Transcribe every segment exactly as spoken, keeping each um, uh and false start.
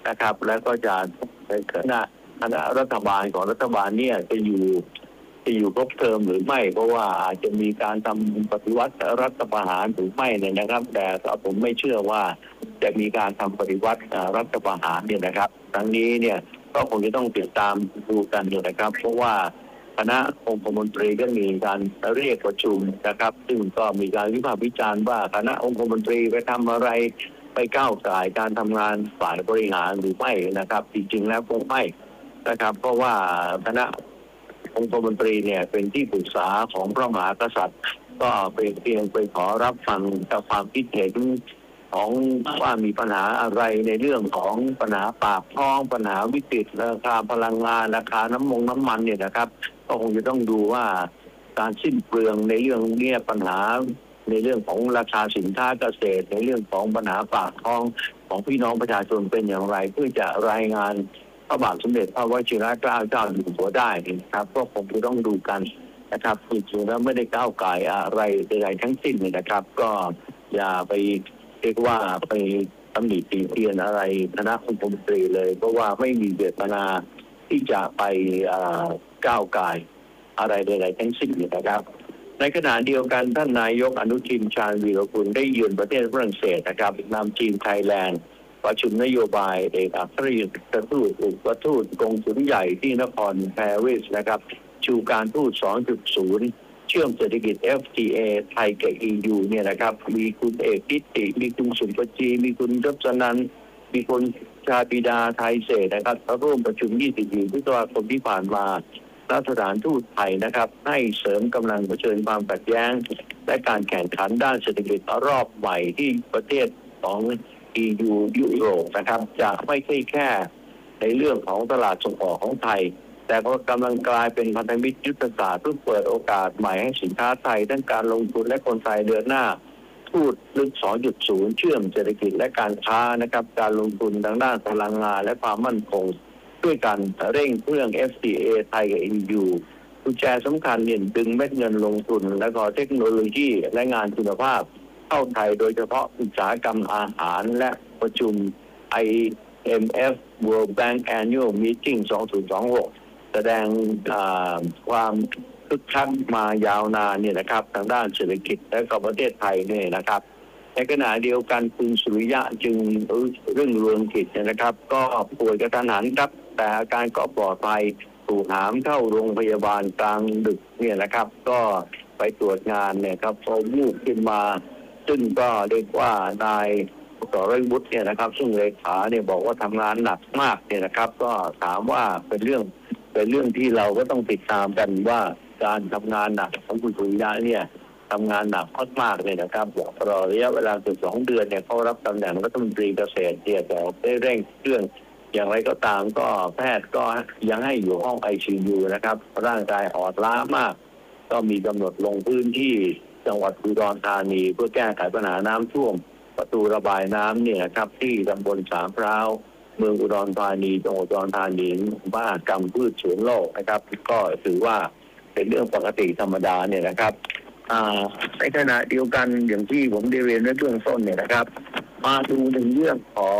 นะครับแล้วก็จะคณะคณะรัฐบาลของรัฐบาลเนี่ยจะอยู่จะอยู่ครบเทอมหรือไม่เพราะว่าอาจจะมีการทำปฏิวัติรัฐประหารหรือไม่เนี่ยนะครับแต่ผมไม่เชื่อว่าจะมีการทำปฏิวัติรัฐประหารเนี่ยนะครับทั้งนี้เนี่ยก็คงจะต้องติดตามดูกันอยู่นะครับเพราะว่าคณะองคมนตรีก็มีการเรียกประชุมนะครับซึ่งก็มีการวิพากษ์วิจารณ์ว่าคณะองคมนตรีไปทำอะไรไปก้าวก่ายการทำงานฝ่ายบริหารหรือไม่นะครับจริงๆแล้วคงไม่นะครับเพราะว่าคณะองคมนตรีเนี่ยเป็นที่ปรึกษาของพระมหากษัตริย์ก็เป็นเพียงไปขอรับฟังกับความคิดเห็นของว่ามีปัญหาอะไรในเรื่องของปัญหาปากท้องปัญหาวิกฤตราคาพลังงานราคาน้ำมงน้ำมันเนี่ยนะครับก็คงจะต้องดูว่าการสิ้นเปลืองในเรื่องนี้ปัญหาในเรื่องของราคาสินค้าเกษตรในเรื่องของปัญหาปากท้องของพี่น้องประชาชนเป็นอย่างไรเพื่อจะรายงานพระบาทสมเด็จพระวชิรเกล้าเจ้าอยู่หัวได้นะครับก็คงจะต้องดูกันนะครับจริงๆแล้วไม่ได้ก้าวไก่อะไรใดๆทั้งสิ้นเลยนะครับก็อย่าไปเรียกว่าไปตำหนิตีเตียนอะไรคณะองคมนตรีเลยเพราะว่าไม่มีเจตนาที่จะไปก้าวไก่อะไรใดๆทั้งสิ้นนะครับในขณะเดียวกันท่านนายกอนุทินชาญวีรกุลได้เยือนประเทศฝรั่งเศสนะครับนำทีมไทยแลนด์ประชุมนโยบายเอกอัครราชทูตอุปทูตกงสุลใหญ่ที่นครปารีสนะครับชูการทูต สองจุดศูนย์ เชื่อมเศรษฐกิจ เอฟ ที เอ ไทยกับ อี ยู เนี่ยนะครับมีคุณเอกพิติมีคุณสุปจีมีคุณยศนันท์มีคุณชาปิดาไทยเศรษฐ์นะครับร่วมประชุมยี่สิบสี่พฤษภาคมที่ผ่านมาณสถานทูตไทยนะครับให้เสริมกำลังเผชิญความขัดแย้งและการแข่งขันด้านเศรษฐกิจรอบใหม่ที่ประเทศของ อี ยู ยุโรปนะครับจะไม่ใช่แค่ในเรื่องของตลาดส่งออกของไทยแต่ก็กำลังกลายเป็นพันธมิตรยุทธศาสตร์เพื่อเปิดโอกาสใหม่ให้สินค้าไทยทั้งการลงทุนและคนไทยเดินหน้าทูตลึก สองจุดศูนย์ เชื่อมเศรษฐกิจและการค้านะครับการลงทุนทางด้านพลังงานและความมั่นคงด้วยกันเร่งเครื่อง เอฟ ที เอ ไทยกับ อี ยู กุญแจสำคัญเนี่ยดึงเม็ดเงินลงทุนและก็เทคโนโลยีและงานคุณภาพเข้าไทยโดยเฉพาะอุตสาหกรรมอาหารและประชุม ไอ เอ็ม เอฟ World Bank Annual Meeting สองพันยี่สิบหกแสดงความคึกคักมายาวนานเนี่ยนะครับทางด้านเศรษฐกิจและก็ประเทศไทยเนี่ยนะครับในขณะเดียวกันคุณสุริยะจึงเรื่องเรืองกิจนะครับก็ป่วยกระทันหันครับแต่อาการก็ปลอดภัยถูกหามเข้าโรงพยาบาลกลางดึกเนี่ยนะครับก็ไปตรวจงานเนี่ยครับพอวูบขึ้นมาซึ่งก็เรียกว่านายสรวุฒิเนี่ยนะครับซึ่งเลขาเนี่ยบอกว่าทำงานหนักมากเนี่ยนะครับก็ถามว่าเป็นเรื่องเป็นเรื่องที่เราก็ต้องติดตามกันว่าการทำงานหนักของคุณสุริยะเนี่ยทำงานหนักมากๆเลยนะครับตลอดระยะเวลาสิบสองเดือนเนี่ยเขารับตำแหน่งรัฐมนตรีเกษตรเนี่ยแต่ได้เร่งเครื่องอย่างไรก็ตามก็แพทย์ก็ยังให้อยู่ห้อง ไอ ซี ยู นะครับร่างกายอ่อนล้ามากก็มีกำหนดลงพื้นที่จังหวัดอุดรธานีเพื่อแก้ไขปัญหาน้ำท่วมประตูระบายน้ำเนี่ยครับที่ตำบลสามพร้าวเมืองอุดรธานีจังหวัดอุดรธานีบ้านกำพืชสวนโลกนะครับก็ถือว่าเป็นเรื่องปกติธรรมดาเนี่ยนะครับในขณะเดียวกันอย่างที่ผมได้เรียนไว้เบื้องต้นเนี่ยนะครับมาดูถึงเรื่องของ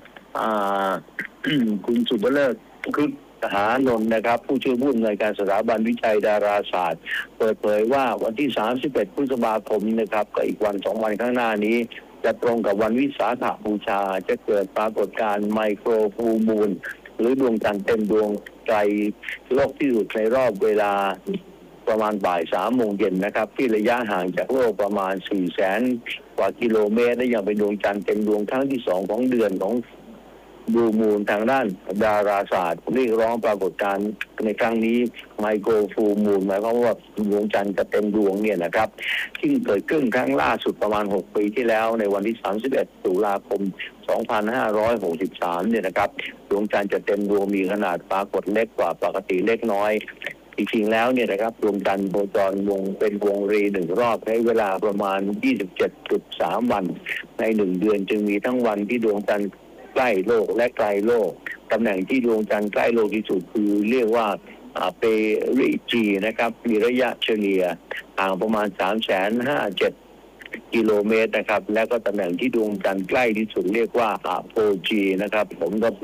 คุณสุภเลิศคึกหานนท์นะครับผู้ช่วยผู้อำนวยการสถาบันวิจัยดาราศาสตร์เปิดเผยว่าวันที่สามสิบเอ็ดพฤษภาคมนะครับก็อีกวันสองวันข้างหน้านี้จะตรงกับวันวิสาขบูชาจะเกิดปรากฏการณ์ไมโครฟูลมูนหรือดวงจันทร์เต็มดวงไกลโลกที่สุดในรอบเวลาประมาณบ่ายสามโมงเย็นนะครับที่ระยะห่างจากโลกประมาณสี่แสนกว่ากิโลเมตรและยังเป็นดวงจันทร์เต็มดวงครั้งที่สองของเดือนของบลูมูนทางด้านดาราศาสตร์เรียกร้องปรากฏการณ์ในครั้งนี้ไมโครฟูลมูนหมายความว่าดวงจันทร์จะเต็มดวงเนี่ยนะครับซึ่งเกิดขึ้นครั้งล่าสุดประมาณหกปีที่แล้วในวันที่สามสิบเอ็ดตุลาคมสองพันห้าร้อยหกสิบสามเนี่ยนะครับดวงจันทร์จะเต็มดวงมีขนาดปรากฏเล็กกว่าปกติเล็กน้อยจริงๆแล้วเนี่ยนะครับดวงจันทร์โคจรวงเป็นวงรีหนึ่งรอบใช้เวลาประมาณ ยี่สิบเจ็ดจุดสาม วันในหนึ่งเดือนจึงมีทั้งวันที่ดวงจันทร์ใกล้โลกและไกลโลกตำแหน่งที่ดวงจันทร์ใกล้โลกที่สุดคือเรียกว่าเปริจีนะครับมีระยะเฉลี่ยห่างประมาณ สามแสนห้าหมื่นเจ็ดพัน กิโลเมตรนะครับและก็ตำแหน่งที่ดวงจันทร์ใกล้ที่สุดเรียกว่าอะโปจีนะครับผมก็